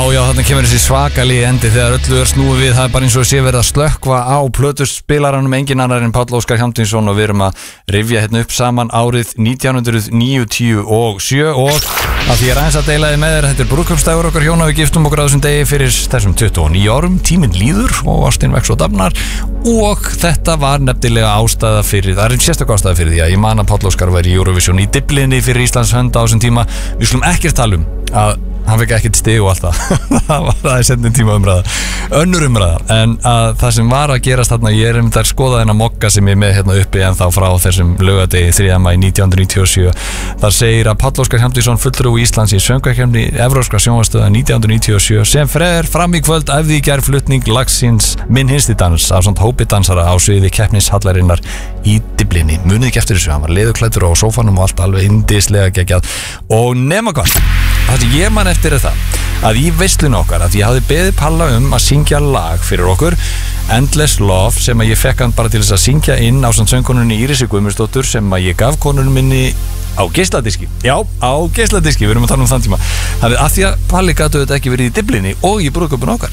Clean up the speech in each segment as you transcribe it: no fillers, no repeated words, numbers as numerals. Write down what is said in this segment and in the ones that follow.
já, þarna kemur þessi svakalegi endi þegar öllu snúið við, það bara eins og sé verið að slökkva á plötuspilaranum, engin annar en Páll Óskar Hjálmtýsson, og við erum að rifja hérna upp saman árið 1997 og að því ég aðeins að deila þið með þér, þetta brúðkaupsdagur okkar hjóna, við giftum okkur á þessum degi fyrir þessum 29 árum, tíminn líður og ástin vex og dafnar, og þetta var nefnilega ástæða fyrir, það sérstök ástæða fyrir því að ég man að Páll Óskar var í Eurovision í Dyflinni fyrir Íslands hönd á þessum tíma. Við skulum ekkert tala að hann fekk ekkert stig og allt það sendin tíma umræða, önnur umræða, en að það sem var að gerast þarna, ég að skoða þennan mokka sem ég með hérna uppi en þá frá þessum laugardegi 3. maí 1997, þar segir að Páll Óskar Hjálmtýsson fulltrúi Íslands í söngvakeppni Evrópska sjónvarpsstöðvar 1997 sem fer fram í kvöld æfði í gær flutning lagsins Minn hinsti dans ásamt hópi dansara á sviði keppnishallarinnar í Dyflinni. Munið ekki eftir þessu, hann var leðurklæddur á sófanum og allt alveg yndislega geggjað og nema hvað. Það sem ég man eftir það að í veislunni okkar að ég hafði beðið Palla að syngja lag fyrir okkur, Endless Love, sem að ég fekk hann bara til þess að syngja inn á söngkonunni Írisi Guðmundsdóttur sem að ég gaf konunum minni á geisladiski. Já, á geisladiski, við erum að tala um þann tíma. Þannig að því að Palli gætu þetta ekki verið í Dyflinni og í brúðkaupinu okkar.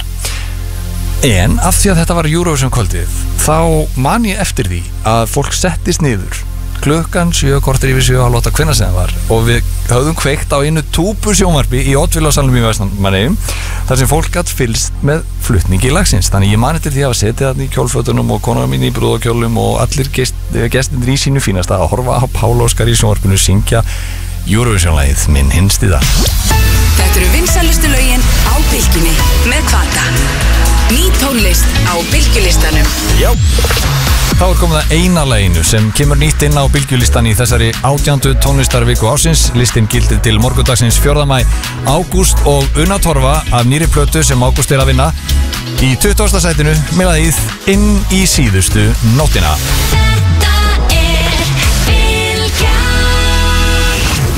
En af því að þetta var Eurovision kvöldið, þá man ég eftir því að fólk settist niður klukkan 7:15 hvenær sem það var, og við höfðum kveikt á einu túpu sjónvarpi í Oddvillársalnum í Vestmannaeyjum þar sem fólk gat fylgst með flutningi lagsins. Þannig ég man eftir því að setja þarna í kjólfötunum og konan mín í brúðakjólum og allir gestinir í sínu fínasta að horfa á Páll Óskar í sjónvarpinu syngja Eurovision-lagið Minn hinsti dans. Þetta eru vinsælustu lögin á Bylgjunni með Kvata. Ný tónlist á Bylgjulistanum. Já. Þá komið það eina laginu sem kemur nýtt inn á Bylgjulistan í þessari 18. tónlistarviku ársins. Listin gildir til morgundagsins 4. maí. Ágúst og Una Torfa af nýri plötu sem Ágúst að vinna í 20. sætinu með lagið Inn í síðustu nóttina.